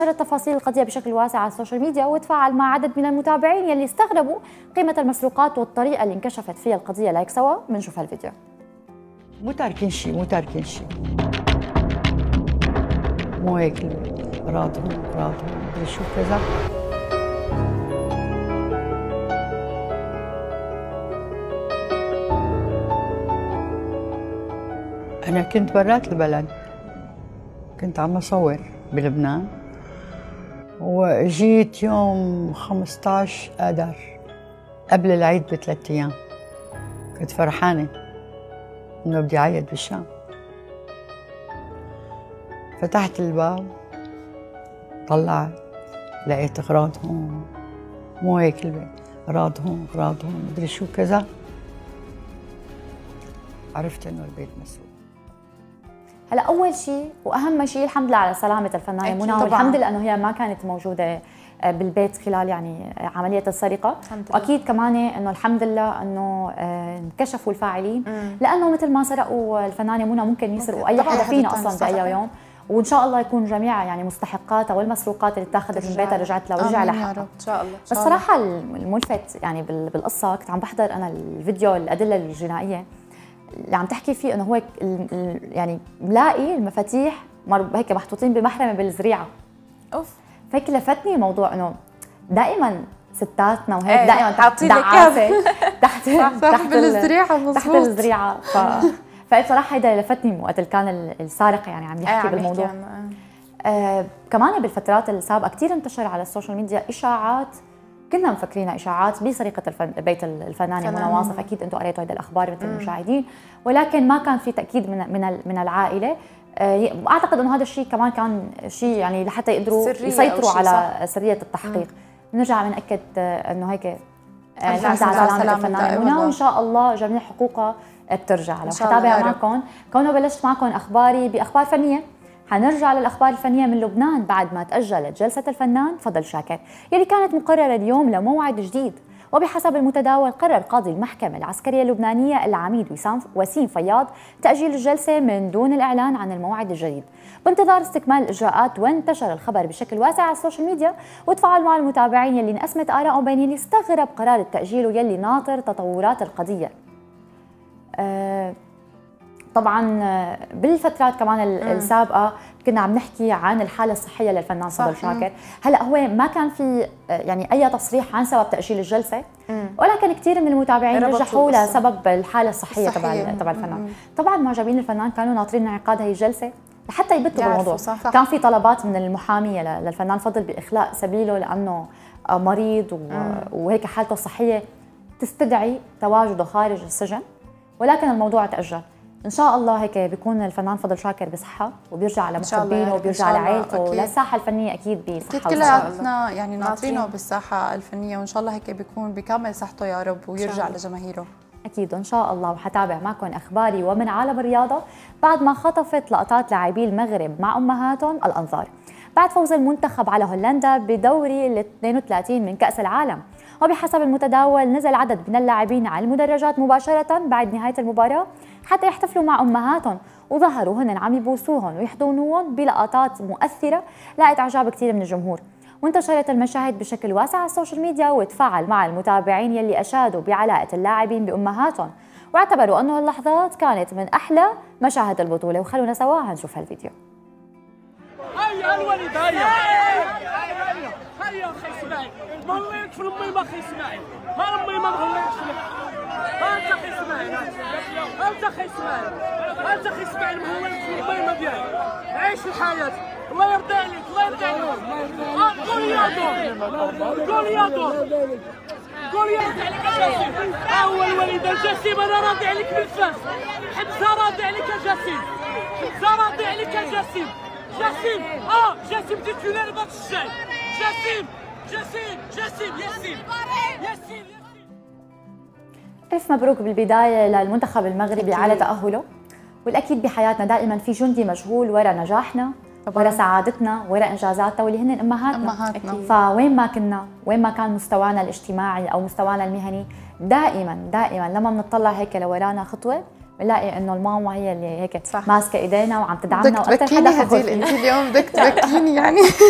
تفاصيل القضية بشكل واسع على السوشيال ميديا وتفاعل مع عدد من المتابعين يلي استغربوا قيمة المسروقات والطريقة اللي انكشفت فيها القضية. لايك سوا بنشوف هالفيديو. مو تاركين شيء، مو هيك راضهم بدي شو كذا. أنا كنت برات البلد، كنت عم أصور بلبنان، وجيت يوم 15 آذار قبل العيد ب3 أيام. كنت فرحانة إنه بدي أعيد بالشام. فتحت الباب، طلعت لقيت أغراض هون، مو هيك البيت، أغراض هون مدري شو كذا. عرفت إنه البيت مسروق. هلا اول شيء واهم شيء الحمد لله على سلامه الفنانه منى، والحمد لله انه هي ما كانت موجوده بالبيت خلال يعني عمليه السرقه، واكيد كمان انه الحمد لله انه انكشفوا الفاعلين، لانه مثل ما سرقوا الفنانه منى ممكن يسرقوا اي حدا فينا اصلا باي يوم، وان شاء الله يكون جميع يعني مستحقاتها والمسروقات اللي اتاخذت من بيتها رجعت لها ورجع لها ان شاء الله. بس صراحه الملفت يعني بالقصه، كنت عم بحضر انا الفيديو الادله الجنائيه اللي عم تحكي فيه انه هو يعني ملاقي المفاتيح هيك محطوطين بمحرمه بالزريعه. اوف. فهيك لفتني موضوع انه دائما ستاتنا وهيك دائما تحت دعاسه تحت بالزريعه. مظبوط. تحت الزريعه. فبصراحه هيدا لفتني وقت كان السارق يعني عم يحكي بالموضوع. كمان بالفترات السابقه كثير انتشر على السوشيال ميديا اشاعات كنا مفكرينها اشاعات بسرقه بيت الفنانه منى واصف. اكيد انتم قريتوا هيدا الاخبار مثل المشاهدين، ولكن ما كان في تاكيد من العائله. اعتقد انه هذا الشيء كمان كان شيء يعني لحتى يقدروا يسيطروا على سريه التحقيق. بنرجع بنأكد انه هيك الحمد لله على سلامه الفنانه منى، وان شاء الله جميع حقوقها بترجع. لو حتابع معكم كونه بلشت معكم اخباري باخبار فنيه، حنرجع للاخبار الفنيه من لبنان بعد ما تاجلت جلسه الفنان فضل شاكر يلي كانت مقرره اليوم لموعد جديد. وبحسب المتداول قرر قاضي المحكمه العسكريه اللبنانيه العميد وسيم فياض تاجيل الجلسه من دون الاعلان عن الموعد الجديد بانتظار استكمال الاجراءات. وانتشر الخبر بشكل واسع على السوشيال ميديا وتفاعل مع المتابعين يلي انقسمت ارائهم بين يلي استغرب قرار التاجيل ويلي ناطر تطورات القضيه. طبعا بالفترات كمان السابقه كنا عم نحكي عن الحاله الصحيه للفنان فضل شاكر. هلا هو ما كان في يعني اي تصريح عن سبب تاجيل الجلسه، ولكن كثير من المتابعين رجحوا لسبب الحاله الصحيه تبع الفنان. طبعا معجبين الفنان كانوا ناطرين انعقاد هي الجلسه لحتى يبتوا بالموضوع. كان في طلبات من المحاميه للفنان فضل باخلاء سبيله لانه مريض وهيك حالته الصحيه تستدعي تواجده خارج السجن، ولكن الموضوع تاجل. ان شاء الله هيك بيكون الفنان فضل شاكر بصحه وبيرجع لمحبينه وبيرجع لعائلته للساحه الفنيه اكيد بصحه. اكيد كلياتنا يعني ناطرينه بالساحه الفنيه، وان شاء الله هيك بيكون بكامل صحته يا رب ويرجع لجماهيره. اكيد ان شاء الله. وحتابع معكم اخباري ومن عالم الرياضه بعد ما خطفت لقطات لاعبي المغرب مع امهاتهم الانظار بعد فوز المنتخب على هولندا بدوري ال 32 من كأس العالم. وبحسب المتداول نزل عدد من اللاعبين على المدرجات مباشرة بعد نهاية المباراة حتى يحتفلوا مع أمهاتهم، وظهروا هن عم يبوسوهم ويحضنوهم بلقطات مؤثرة لقت إعجاب كثير من الجمهور. وانتشرت المشاهد بشكل واسع على السوشيال ميديا وتفاعل مع المتابعين يلي أشادوا بعلاقة اللاعبين بأمهاتهم واعتبروا أنه اللحظات كانت من أحلى مشاهد البطولة. وخلونا سوا نشوف هالفيديو. هيا الوليد هيا اخي اسماعيل، ما نغليكش في امي ما اخي اسماعيل، ها امي ما نغليكش فيك، ها انت اخي اسماعيل، انت اخي اسماعيل، انت اخي اسماعيل مهولك في البيمه ديالك، عيش الحياه، الله يرضي عليك، الله يرضي عليك. قول يا دور، قول يا دور، قول يا جاسم. اول الوليده جاسم انا راضي عليك بالفاس، حمزه راضي عليك يا جاسم، حمزه راضي عليك يا جاسم. جاسم جاسم جيت لنا لباك الشاي. جاسم ياسين. ألف مبروك بالبداية للمنتخب المغربي على تأهله، والأكيد بحياتنا دائما في جندي مجهول ورا نجاحنا ورا سعادتنا ورا إنجازاتنا واللي هن أمهاتنا. فوين ما كنا، وين ما كان مستوانا الاجتماعي أو مستوانا المهني، دائما لما بنطلع هيك لورانا خطوة بنلاقي انه الماما هي اللي هيك ماسكه ايدينا وعم تدعمنا، واكثر حدا فخور فينا. انت اليوم بدك تبكيني يعني.